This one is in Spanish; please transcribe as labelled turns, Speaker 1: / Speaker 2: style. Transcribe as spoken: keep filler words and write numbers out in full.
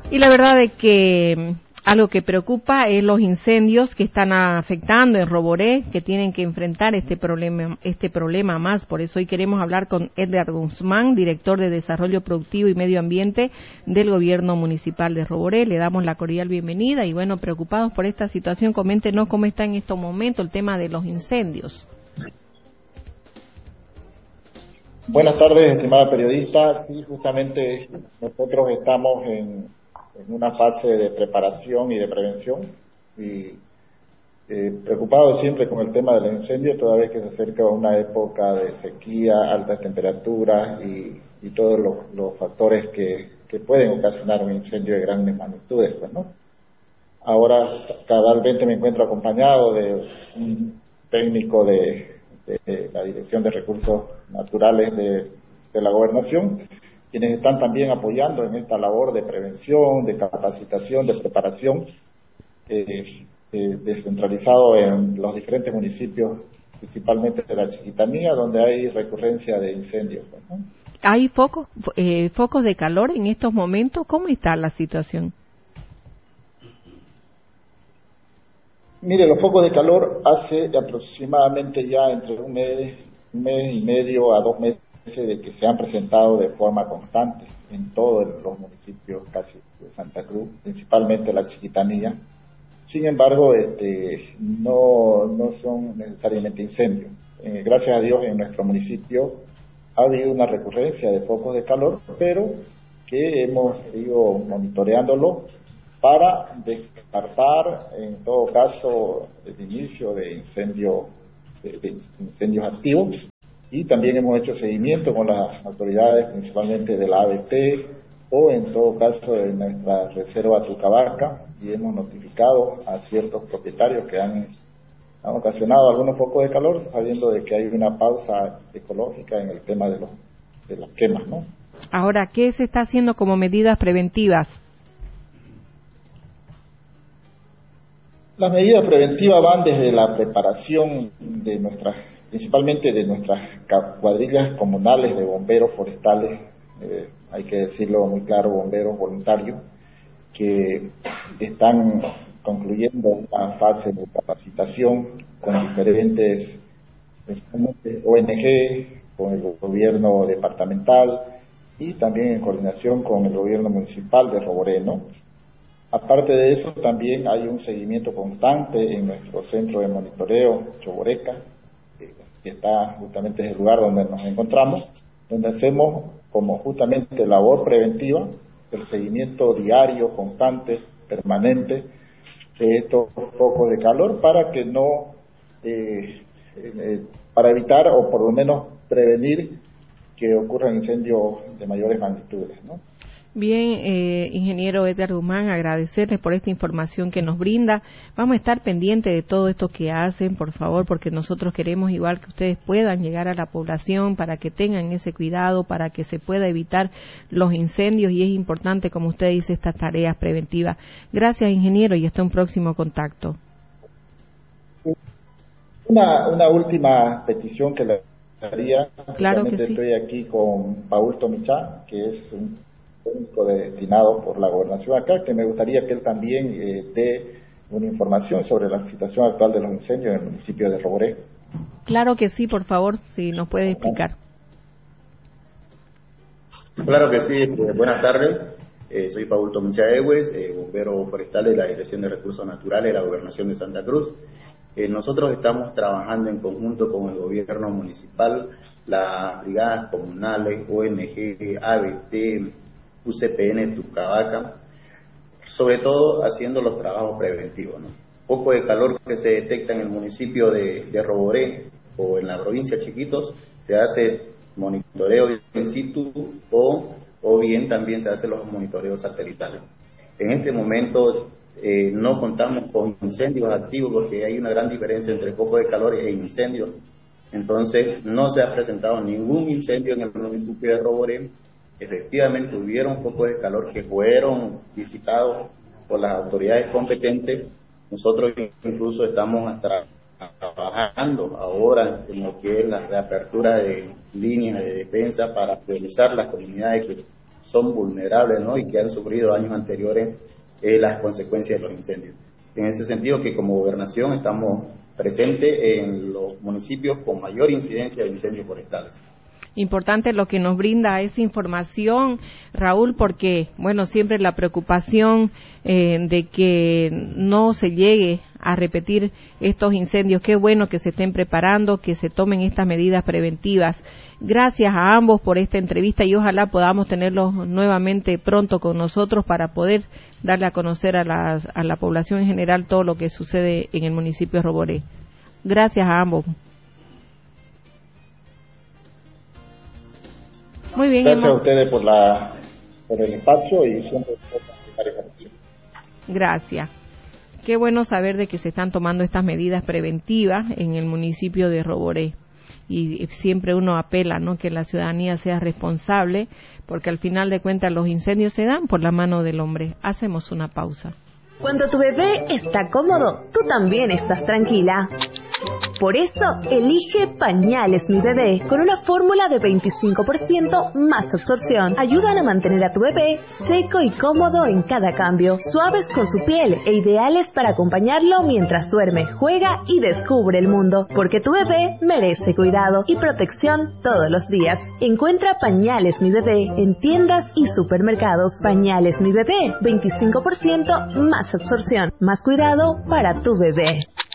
Speaker 1: Y la verdad es que algo que preocupa es los incendios que están afectando en Roboré, que tienen que enfrentar este problema, este problema más. Por eso hoy queremos hablar con Edgar Guzmán, director de Desarrollo Productivo y Medio Ambiente del Gobierno Municipal de Roboré. Le damos la cordial bienvenida y bueno, preocupados por esta situación, coméntenos cómo está en estos momentos el tema de los incendios.
Speaker 2: Buenas tardes, estimada periodista. Sí, justamente nosotros estamos en, en una fase de preparación y de prevención y eh, preocupados siempre con el tema del incendio, toda vez que se acerca una época de sequía, altas temperaturas y, y todos los, los factores que, que pueden ocasionar un incendio de grandes magnitudes, pues, ¿no? Ahora, cabalmente me encuentro acompañado de un técnico de de la Dirección de Recursos Naturales de, de la Gobernación, quienes están también apoyando en esta labor de prevención, de capacitación, de preparación, eh, eh, descentralizado en los diferentes municipios, principalmente de la Chiquitanía, donde hay recurrencia de incendios, ¿no?
Speaker 1: ¿Hay focos, eh, focos de calor en estos momentos? ¿Cómo está la situación?
Speaker 2: Mire, los focos de calor hace aproximadamente ya entre un mes, un mes y medio a dos meses de que se han presentado de forma constante en todos los municipios casi de Santa Cruz, principalmente la Chiquitanía. Sin embargo, este, no, no son necesariamente incendios. Eh, gracias a Dios en nuestro municipio ha habido una recurrencia de focos de calor, pero que hemos ido monitoreándolo para descartar, en todo caso, el inicio de incendios, de, de incendios activos, y también hemos hecho seguimiento con las autoridades, principalmente de la A B T, o en todo caso de nuestra reserva Tucabarca, y hemos notificado a ciertos propietarios que han, han ocasionado algunos focos de calor, sabiendo de que hay una pausa ecológica en el tema de, los, de las quemas, ¿no?
Speaker 1: Ahora, ¿qué se está haciendo como medidas preventivas?
Speaker 2: Las medidas preventivas van desde la preparación de nuestras, principalmente de nuestras cuadrillas comunales de bomberos forestales, eh, hay que decirlo muy claro, bomberos voluntarios, que están concluyendo una fase de capacitación con diferentes O N G, con el gobierno departamental y también en coordinación con el gobierno municipal de Roboré, ¿no? Aparte de eso, también hay un seguimiento constante en nuestro centro de monitoreo, Choboreca, que está justamente en el lugar donde nos encontramos, donde hacemos como justamente labor preventiva, el seguimiento diario, constante, permanente, de estos focos de calor para que no, eh, eh, para evitar o por lo menos prevenir que ocurran incendios de mayores magnitudes, ¿no?
Speaker 1: Bien, eh, ingeniero Edgar Guzmán, agradecerles por esta información que nos brinda. Vamos a estar pendientes de todo esto que hacen, por favor, porque nosotros queremos igual que ustedes puedan llegar a la población para que tengan ese cuidado, para que se pueda evitar los incendios y es importante, como usted dice, estas tareas preventivas. Gracias, ingeniero, y hasta un próximo contacto.
Speaker 2: Una, una última petición que le haría.
Speaker 1: Claro que sí.
Speaker 2: Estoy aquí con Paul Tomichá, que es un técnico destinado por la gobernación acá, que me gustaría que él también eh, dé una información sobre la situación actual de los incendios en el municipio de Roboré.
Speaker 1: Claro que sí, por favor, si nos puede explicar.
Speaker 3: Claro que sí, eh, buenas tardes, eh, soy Paul Tomichá Egues, eh, bombero forestal de la Dirección de Recursos Naturales de la Gobernación de Santa Cruz. Eh, nosotros estamos trabajando en conjunto con el gobierno municipal, las brigadas comunales, O N G, A B T, U C P N, Tucabaca, sobre todo haciendo los trabajos preventivos, ¿no? Poco de calor que se detecta en el municipio de, de Roboré o en la provincia Chiquitos, se hace monitoreo in situ o, o bien también se hacen los monitoreos satelitales. En este momento eh, no contamos con incendios activos porque hay una gran diferencia entre poco de calor e incendios. Entonces no se ha presentado ningún incendio en el municipio de Roboré. Efectivamente hubieron focos de calor que fueron visitados por las autoridades competentes. Nosotros incluso estamos hasta trabajando ahora en lo que es la reapertura de líneas de defensa para priorizar las comunidades que son vulnerables, ¿no? Y que han sufrido años anteriores eh, las consecuencias de los incendios. En ese sentido que como gobernación estamos presentes en los municipios con mayor incidencia de incendios forestales.
Speaker 1: Importante lo que nos brinda esa información, Raúl, porque, bueno, siempre la preocupación eh, de que no se llegue a repetir estos incendios. Qué bueno que se estén preparando, que se tomen estas medidas preventivas. Gracias a ambos por esta entrevista y ojalá podamos tenerlos nuevamente pronto con nosotros para poder darle a conocer a la, a la población en general todo lo que sucede en el municipio de Roboré. Gracias a ambos. Muy bien,
Speaker 2: gracias
Speaker 1: hemos...
Speaker 2: a ustedes por la por el espacio y siempre por la información.
Speaker 1: Gracias. Qué bueno saber de que se están tomando estas medidas preventivas en el municipio de Roboré. Y siempre uno apela, ¿no?, que la ciudadanía sea responsable, porque al final de cuentas los incendios se dan por la mano del hombre. Hacemos una pausa.
Speaker 4: Cuando tu bebé está cómodo, tú también estás tranquila. Por eso, elige Pañales Mi Bebé, con una fórmula de veinticinco por ciento más absorción. Ayudan a mantener a tu bebé seco y cómodo en cada cambio, suaves con su piel e ideales para acompañarlo mientras duerme, juega y descubre el mundo. Porque tu bebé merece cuidado y protección todos los días. Encuentra Pañales Mi Bebé en tiendas y supermercados. Pañales Mi Bebé, veinticinco por ciento más absorción, más cuidado para tu bebé.